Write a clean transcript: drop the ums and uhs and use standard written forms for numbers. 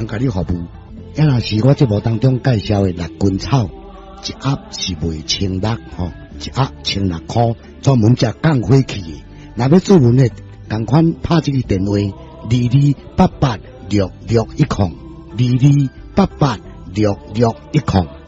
甲你服务。也若是我节目当中介绍的六根草，一盒是卖1600吼，一盒1600块，专门食降火气的。若要做文的，赶快拍这个电话22886610，22886610。